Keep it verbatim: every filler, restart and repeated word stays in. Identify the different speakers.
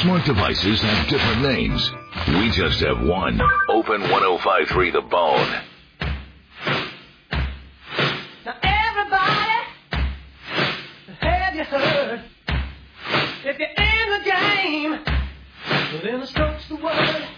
Speaker 1: smart devices have different names. We just have one. Open ten fifty-three The Bone.
Speaker 2: Now everybody, have you heard? If you're in the game, well, then the stroke's the word.